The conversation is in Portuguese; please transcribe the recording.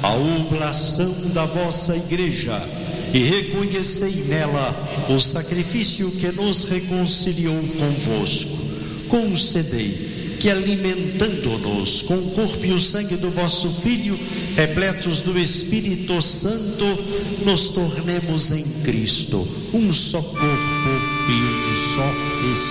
a oblação da vossa Igreja e reconhecei nela o sacrifício que nos reconciliou convosco. Concedei que, alimentando-nos com o corpo e o sangue do vosso Filho, repletos do Espírito Santo, nos tornemos em Cristo um só corpo e um só Espírito.